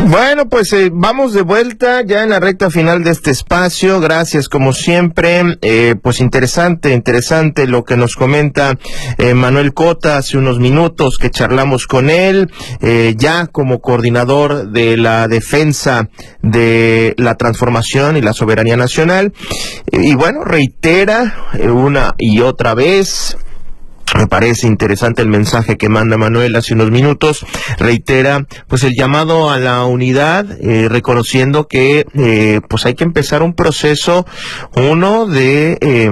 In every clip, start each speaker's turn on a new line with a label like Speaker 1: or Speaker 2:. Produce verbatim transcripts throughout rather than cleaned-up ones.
Speaker 1: Bueno, pues eh, vamos de vuelta ya en la recta final de este espacio. Gracias, como siempre. Eh, pues interesante, interesante lo que nos comenta eh, Manuel Cota hace unos minutos que charlamos con él, eh, ya como coordinador de la defensa de la transformación y la soberanía nacional. Y, y bueno, reitera eh, una y otra vez. Me parece interesante el mensaje que manda Manuel hace unos minutos. Reitera pues el llamado a la unidad, eh, reconociendo que eh, pues hay que empezar un proceso, uno de eh,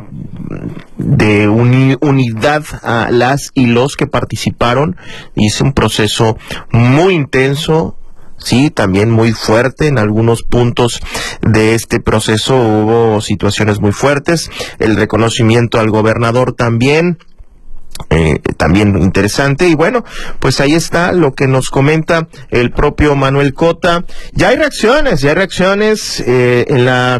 Speaker 1: de uni, unidad a las y los que participaron. Hice un proceso muy intenso. Sí, también muy fuerte. En algunos puntos de este proceso hubo situaciones muy fuertes. El reconocimiento al gobernador también. Eh, también interesante. Y bueno, pues ahí está lo que nos comenta el propio Manuel Cota. Ya hay reacciones, ya hay reacciones eh, en la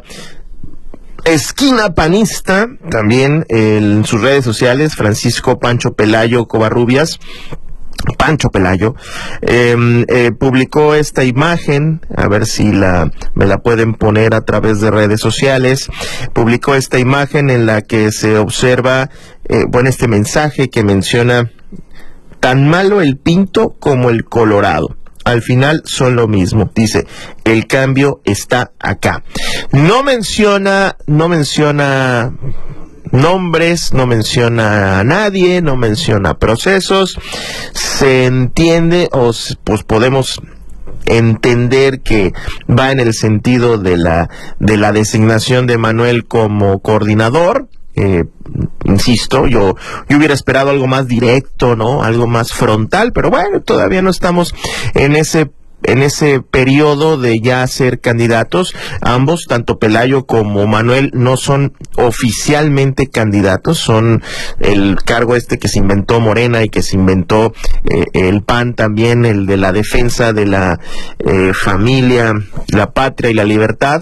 Speaker 1: esquina panista, también eh, en sus redes sociales. Francisco Pancho Pelayo Covarrubias, Pancho Pelayo, eh, eh, publicó esta imagen, a ver si la me la pueden poner a través de redes sociales. Publicó esta imagen en la que se observa, eh, bueno, este mensaje que menciona: tan malo el pinto como el colorado, al final son lo mismo. Dice, el cambio está acá. No menciona, no menciona nombres, no menciona a nadie, no menciona procesos. Se entiende, o pues podemos entender que va en el sentido de la de la designación de Manuel como coordinador. Eh, insisto, yo, yo hubiera esperado algo más directo, ¿no? Algo más frontal, pero bueno, todavía no estamos en ese en ese periodo de ya ser candidatos. Ambos, tanto Pelayo como Manuel, no son oficialmente candidatos, son el cargo este que se inventó Morena y que se inventó eh, el P A N también, el de la defensa de la eh, familia, la patria y la libertad.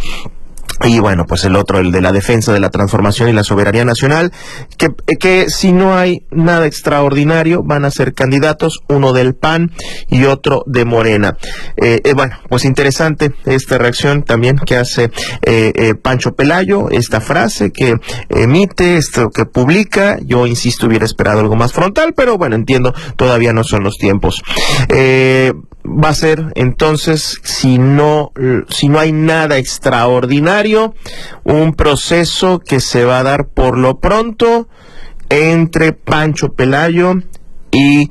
Speaker 1: Y bueno, pues el otro, el de la defensa de la transformación y la soberanía nacional, que, que si no hay nada extraordinario, van a ser candidatos, uno del P A N y otro de Morena. Eh, eh, bueno, pues interesante esta reacción también que hace eh, eh, Pancho Pelayo, esta frase que emite, esto que publica. Yo insisto, hubiera esperado algo más frontal, pero bueno, entiendo, todavía no son los tiempos. Eh, va a ser entonces, si no, si no hay nada extraordinario, un proceso que se va a dar por lo pronto entre Pancho Pelayo y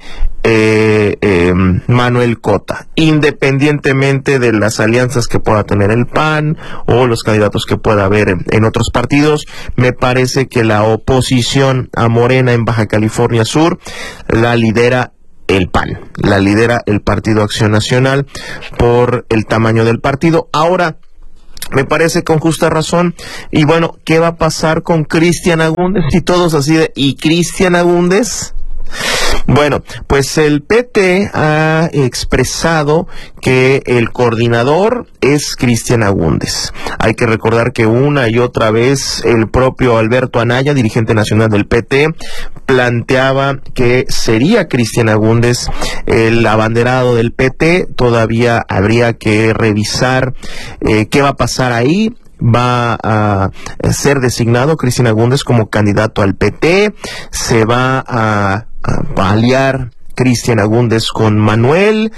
Speaker 1: eh, eh, Manuel Cota, independientemente de las alianzas que pueda tener el P A N o los candidatos que pueda haber en, en otros partidos. Me parece que la oposición a Morena en Baja California Sur la lidera el P A N, la lidera el Partido Acción Nacional por el tamaño del partido. Ahora, me parece con justa razón. Y bueno, ¿qué va a pasar con Cristian Agúndez? Y todos así de, ¿y Cristian Agúndez? Bueno, pues el P T ha expresado que el coordinador es Cristian Agúndez. Hay que recordar que una y otra vez el propio Alberto Anaya, dirigente nacional del P T, planteaba que sería Cristian Agúndez el abanderado del P T. Todavía habría que revisar eh, qué va a pasar ahí. Va a ser designado Cristian Agúndez como candidato al P T, se va a, a aliar Cristian Agúndez con Manuel.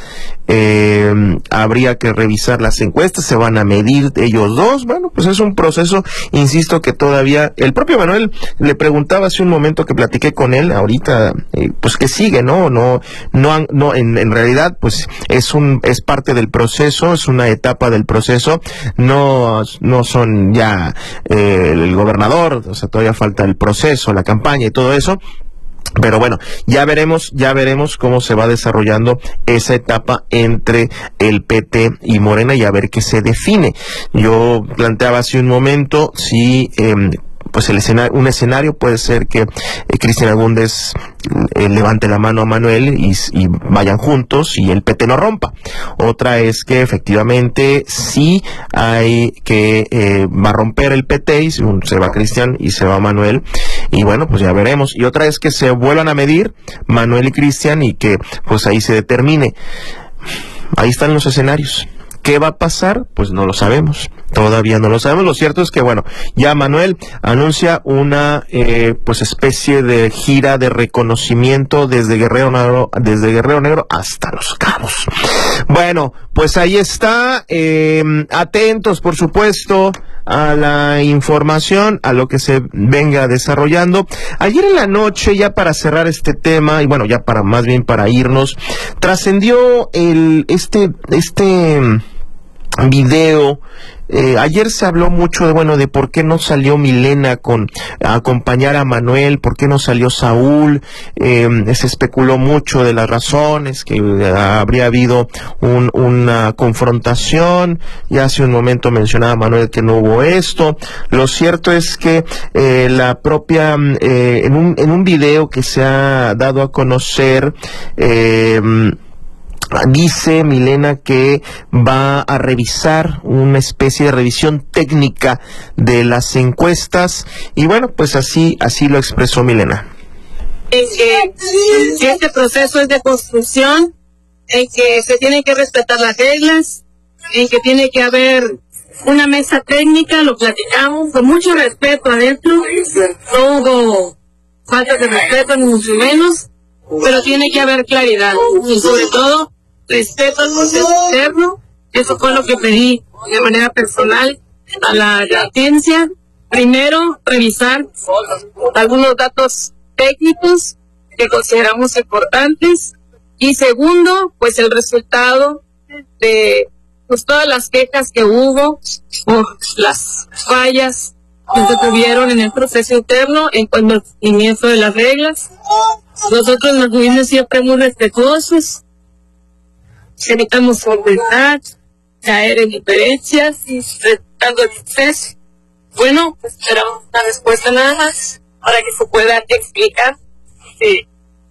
Speaker 1: Eh, habría que revisar las encuestas, se van a medir ellos dos. Bueno, pues es un proceso, insisto, que todavía el propio Manuel le preguntaba hace un momento que platiqué con él, ahorita eh, pues que sigue, no, no, no, no en, en realidad pues es un es parte del proceso, es una etapa del proceso, no, no son ya eh, el gobernador, o sea, todavía falta el proceso, la campaña y todo eso. Pero bueno, ya veremos, ya veremos cómo se va desarrollando esa etapa entre el P T y Morena y a ver qué se define. Yo planteaba hace un momento si eh, pues el escenario, un escenario puede ser que eh, Cristian Agúndez eh, levante la mano a Manuel y, y vayan juntos y el P T no rompa. Otra es que efectivamente sí hay que eh, va a romper el P T y se va Cristian y se va Manuel. Y bueno, pues ya veremos. Y otra es que se vuelvan a medir Manuel y Cristian y que pues ahí se determine. ahí están los escenarios. ¿Qué va a pasar? Pues no lo sabemos. Todavía no lo sabemos. Lo cierto es que, bueno, ya Manuel anuncia una eh, pues especie de gira de reconocimiento desde Guerrero Negro, desde Guerrero Negro hasta Los Cabos. Bueno, pues ahí está. Eh, atentos, por supuesto, a la información, a lo que se venga desarrollando. Ayer en la noche, ya para cerrar este tema, y bueno, ya para más bien para irnos, trascendió el este este video. Eh, ayer se habló mucho de, bueno, de por qué no salió Milena con a acompañar a Manuel, por qué no salió Saúl. Eh, se especuló mucho de las razones, que eh, habría habido un, una confrontación. Ya hace un momento mencionaba Manuel que no hubo esto. Lo cierto es que eh, la propia, eh, en un, en un video que se ha dado a conocer, eh, dice Milena que va a revisar una especie de revisión técnica de las encuestas, y bueno, pues así así lo expresó Milena.
Speaker 2: En que, que este proceso es de construcción, en que se tienen que respetar las reglas, en que tiene que haber una mesa técnica, lo platicamos con mucho respeto adentro, no hubo falta de respeto ni mucho menos, pero tiene que haber claridad y sobre todo respeto al proceso interno. Eso fue lo que pedí de manera personal a la agencia. Primero, revisar algunos datos técnicos que consideramos importantes, y segundo, pues el resultado de pues todas las quejas que hubo por las fallas que se tuvieron en el proceso interno en cuanto al cumplimiento de las reglas. Nosotros nos fuimos siempre muy respetuosos, evitamos ordenar, caer en diferencias y respetando el proceso. Bueno, pues esperamos una respuesta nada más para que se pueda explicar sí,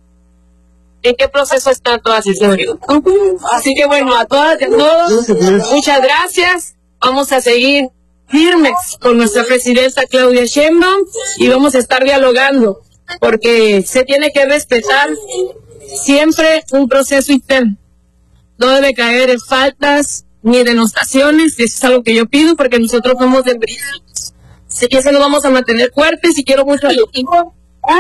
Speaker 2: en qué proceso están todas esas reglas. Así que bueno, a todas y a todos, muchas gracias. Vamos a seguir firmes con nuestra presidenta Claudia Sheinbaum y vamos a estar dialogando, porque se tiene que respetar siempre un proceso interno. No debe caer en faltas ni denostaciones, y eso es algo que yo pido, porque nosotros somos de brillantes. Así que eso lo vamos a mantener fuertes y quiero mucho al equipo.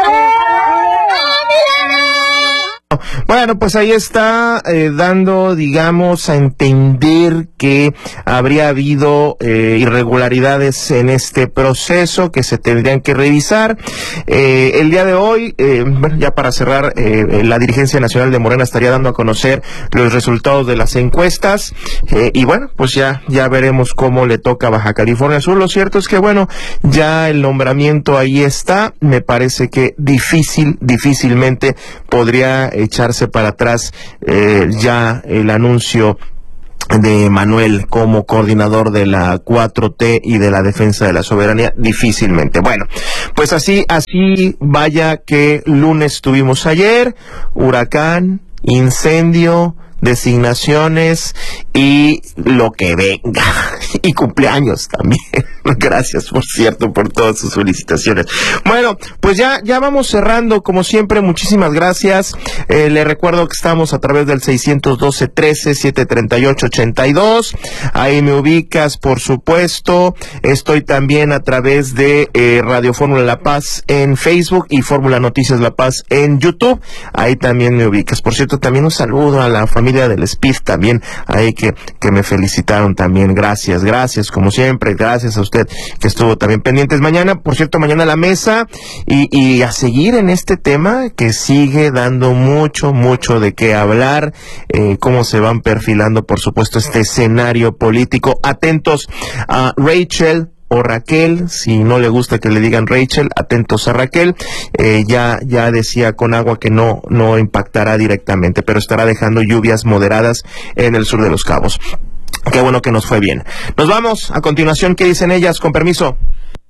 Speaker 1: Bueno, pues ahí está eh, dando, digamos, a entender que habría habido eh, irregularidades en este proceso que se tendrían que revisar. Eh, el día de hoy, eh, bueno, ya para cerrar, eh, la dirigencia nacional de Morena estaría dando a conocer los resultados de las encuestas, eh, y bueno, pues ya ya veremos cómo le toca a Baja California Sur. Lo cierto es que, bueno, ya el nombramiento ahí está. Me parece que difícil, difícilmente podría echarse para atrás eh, ya el anuncio de Manuel como coordinador de la cuatro T y de la defensa de la soberanía, difícilmente. Bueno, pues así, así vaya que lunes tuvimos ayer, huracán, incendio, designaciones y lo que venga, y cumpleaños también. Gracias, por cierto, por todas sus felicitaciones. Bueno, pues ya ya vamos cerrando, como siempre, muchísimas gracias. Eh, le recuerdo que estamos a través del seiscientos doce, trece, setecientos treinta y ocho, ochenta y dos. Ahí me ubicas, por supuesto. Estoy también a través de eh, Radio Fórmula La Paz en Facebook y Fórmula Noticias La Paz en YouTube. Ahí también me ubicas. Por cierto, también un saludo a la familia del Speed también, ahí que, que me felicitaron también. Gracias, gracias, como siempre, gracias a usted que estuvo también pendientes. Mañana, por cierto, mañana la mesa, y, y a seguir en este tema que sigue dando mucho, mucho de qué hablar, eh, cómo se van perfilando, por supuesto, este escenario político. Atentos a Rachel o Raquel, si no le gusta que le digan Rachel, atentos a Raquel. Eh, ya ya decía Conagua que no no impactará directamente, pero estará dejando lluvias moderadas en el sur de Los Cabos. Qué bueno que nos fue bien. Nos vamos. A continuación, ¿qué dicen ellas? Con permiso.